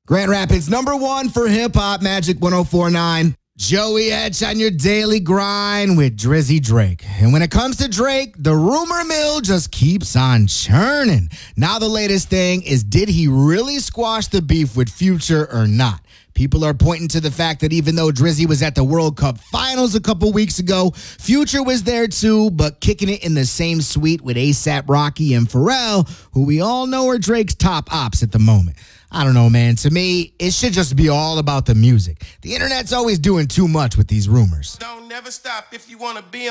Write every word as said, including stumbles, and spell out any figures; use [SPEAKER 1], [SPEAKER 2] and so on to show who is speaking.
[SPEAKER 1] Grand Rapids, number one for hip hop, Magic one oh four point nine. Joey Etch on your daily grind with Drizzy Drake. And when it comes to Drake, the rumor mill just keeps on churning. Now the latest thing is, did he really squash the beef with Future or not? People are pointing to the fact that even though Drizzy was at the World Cup Finals a couple weeks ago, Future was there too, but kicking it in the same suite with ASAP Rocky and Pharrell, who we all know are Drake's top ops at the moment. I don't know, man. To me, it should just be all about the music. The internet's always doing too much with these rumors.
[SPEAKER 2] Don't never stop if you want to be on